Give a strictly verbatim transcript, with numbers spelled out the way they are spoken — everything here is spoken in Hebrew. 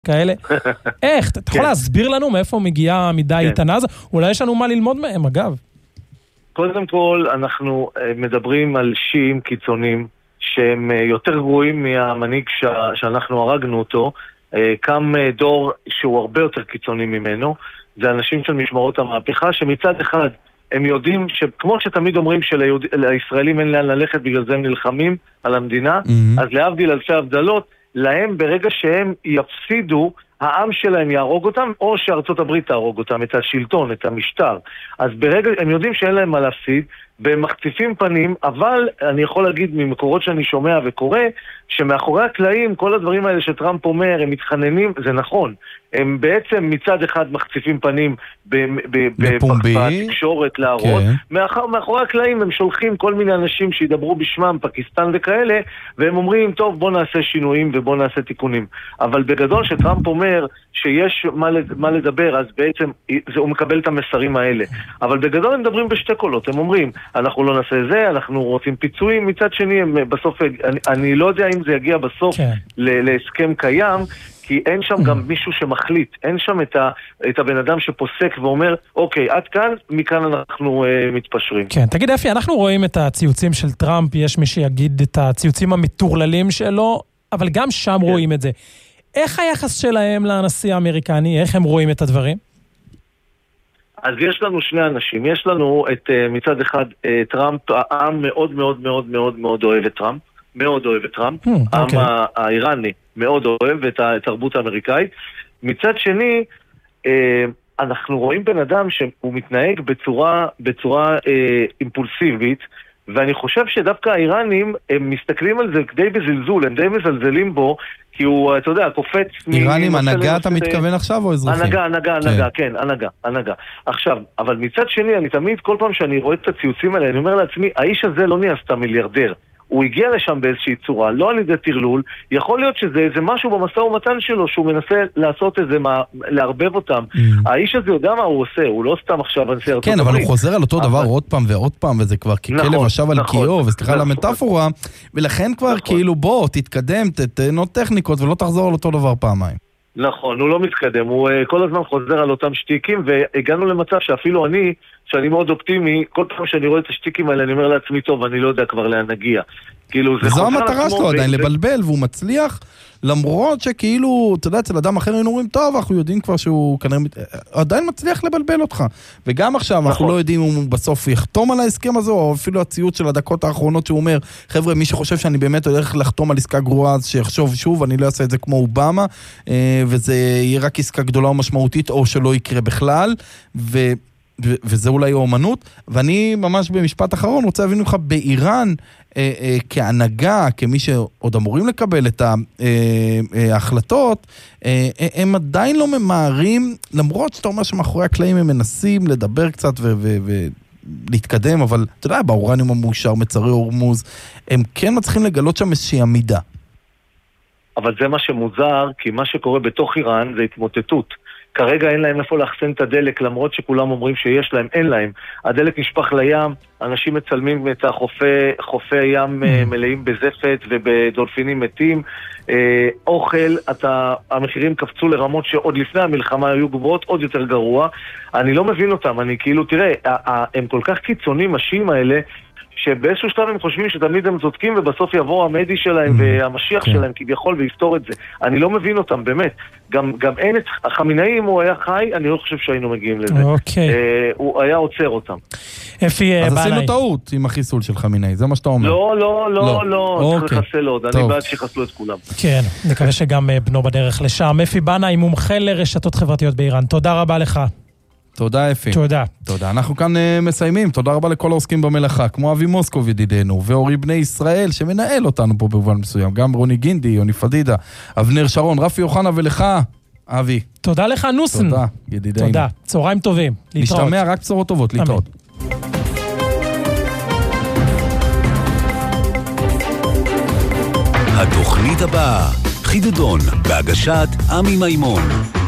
כאלה. איך? אתה יכול להסביר לנו מאיפה מגיעה המידה האיתנה הזו? אולי יש לנו מה ללמוד מהם, אגב. קודם כל, אנחנו מדברים על שיעים קיצונים, שהם יותר גרועים מהמנהיג שאנחנו הרגנו אותו. קם דור שהוא הרבה יותר קיצוני ממנו. זה אנשים של משמרות המהפכה, שמצד אחד הם יודעים שכמו שתמיד אומרים שלישראלים אין לאן ללכת, בגלל זה הם נלחמים על המדינה, אז להבדיל אלפי הבדלות, להם ברגע שהם יפסידו, העם שלהם יהרוג אותם, או שארצות הברית תהרוג אותם, את השלטון, את המשטר. אז ברגע, הם יודעים שאין להם מה להפסיד, והם מחציפים פנים, אבל אני יכול להגיד ממקורות שאני שומע וקורא, שמאחורי הקלעים, כל הדברים האלה שטראמפ אומר, הם מתחננים, זה נכון. הם בעצם מצד אחד מחציפים פנים בתקשורת להראות, מאחורי הקלעים הם שולחים כל מיני אנשים שידברו בשמם, פקיסטן וכאלה, והם אומרים, טוב, בוא נעשה שינויים ובוא נעשה תיקונים. אבל בגדול שטראמפ אומר שיש מה לדבר, אז בעצם הוא מקבל את המסרים האלה. אבל בגדול הם מדברים בשתי קולות, הם אומרים, אנחנו לא נעשה זה, אנחנו רוצים פיצויים, מצד שני, הם בסוף, אני, אני לא יודע אם זה יגיע בסוף כן. להסכם קיים, כי אין שם גם מישהו שמחליט, אין שם את, ה, את הבן אדם שפוסק ואומר, אוקיי, עד כאן, מכאן אנחנו uh, מתפשרים. כן, תגיד אפי, אנחנו רואים את הציוצים של טראמפ, יש מי שיגיד את הציוצים המטורללים שלו, אבל גם שם כן. רואים את זה. איך היחס שלהם לנשיא האמריקני, איך הם רואים את הדברים? אז יש לנו שני אנשים, יש לנו את מצד אחד טראמפ, העם מאוד מאוד מאוד מאוד מאוד אוהב את טראמפ, מאוד אוהב את טראמפ, העם האיראני מאוד אוהב את התרבות האמריקאית. מצד שני, אנחנו רואים בן אדם שהוא מתנהג בצורה, בצורה אימפולסיבית, ואני חושב שדווקא האיראנים, הם מסתכלים על זה די בזלזול, הם די מזלזלים בו, כי הוא, אתה יודע, קופץ... איראנים, הנהגה אתה מתכוון עכשיו או אזרחים? הנהגה, הנהגה, הנהגה, כן, הנהגה, הנהגה. עכשיו, אבל מצד שני, אני תמיד, כל פעם שאני רואה את הציוצים האלה, אני אומר לעצמי, האיש הזה לא נהיה סתם מיליארדר. הוא הגיע לשם באיזושהי צורה, לא על ידי תרלול, יכול להיות שזה איזה משהו במשא ומתן שלו, שהוא מנסה לעשות איזה, מה, להרבב אותם. האיש הזה יודע מה הוא עושה, הוא לא סתם עכשיו אנשי ארצות הברית. כן, אבל הוא חוזר על אותו דבר עוד פעם ועוד פעם, וזה כבר ככלב השב על קיאו, וסליחה על המטאפורה, ולכן כבר כאילו בוא, תתקדם, תתנו טכניקות, ולא תחזור על אותו דבר פעמיים. נכון, הוא לא מתקדם, הוא uh, כל הזמן חוזר על אותם שטיקים, והגענו למצב שאפילו אני, שאני מאוד אופטימי, כל פעם שאני רואה את השטיקים האלה, אני אומר לעצמי, טוב, אני לא יודע כבר לאן נגיע. כאילו, זה וזו המטרה שלו עדיין, לבלבל, והוא מצליח, למרות שכאילו, אתה יודע, אצל אדם אחר היינו אומרים, טוב, אנחנו יודעים כבר שהוא כנראה, עדיין מצליח לבלבל אותך. וגם עכשיו, אנחנו לא יודעים אם הוא בסוף יחתום על ההסכם הזה, או אפילו הציוץ של הדקות האחרונות שהוא אומר, חבר'ה, מי שחושב שאני באמת הולך לחתום על עסקה גרועה, אז שיחשוב שוב, אני לא אעשה את זה כמו אובמה, וזה יהיה רק עסקה גדולה ומשמעותית, או שלא יקרה בכלל, ו... וזה אולי האומנות, ואני ממש במשפט אחרון רוצה להבין לך, באיראן, אה, אה, כהנהגה, כמי שעוד אמורים לקבל את ההחלטות, אה, אה, הם עדיין לא ממהרים, למרות שאתה אומר שמאחורי הקלעים הם מנסים לדבר קצת ו... ו, ו להתקדם, אבל אתה יודע, באורניום המאושר, מצרי הורמוז, הם כן מצליחים לגלות שם איזושהי עמידה. אבל זה מה שמוזר, כי מה שקורה בתוך איראן זה התמוטטות. כרגע אין להם איפה להחסן את הדלק, למרות שכולם אומרים שיש להם, אין להם. הדלק נשפך לים, אנשים מצלמים את החופי, חופי הים mm. מלאים בזפת ובדולפינים מתים. אה, אוכל, אתה, המחירים קפצו לרמות שעוד לפני המלחמה היו גבוהות, עוד יותר גרוע. אני לא מבין אותם, אני כאילו, תראה, הם כל כך קיצונים, השיעים האלה, שבאיזשהו שלב הם חושבים שתמיד הם צודקים, ובסוף יבוא המדי שלהם והמשיח שלהם כביכול ויפתור את זה. אני לא מבין אותם, באמת. גם, גם אין את החמינאי, אם הוא היה חי, אני לא חושב שהיינו מגיעים לזה. אוקיי. אה, הוא היה עוצר אותם. אפי, אז עשינו טעות עם החיסול של חמינאי, זה מה שאתה אומר. לא, לא, לא, לא, צריך לחסל עוד. אני בעד שיחסלו את כולם. כן, נקווה שגם בנו בדרך לשם. אפי בנאי, מומחה לרשתות חברתיות באיראן. תודה רבה לך. תודה אפי. תודה. תודה. אנחנו כאן uh, מסיימים. תודה רבה לכל העוסקים במלאכה, כמו אבי מוסקוב ידידנו, ואורי בני ישראל, שמנהל אותנו פה במובן מסוים. גם רוני גינדי, יוני פדידה, אבנר שרון, רפי יוחנה ולך, אבי. תודה לך נוסן. תודה, ידידנו. תודה. צהריים טובים. להתראות. נשתמע רק בשורות טובות. להתראות. התוכנית הבאה, חידודון, בהגשת עמי מימון.